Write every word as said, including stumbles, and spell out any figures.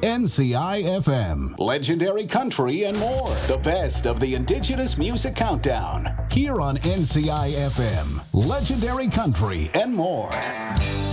N C I F M, Legendary Country, and more. The best of the Indigenous Music Countdown. Here on N C I F M, Legendary Country, and more.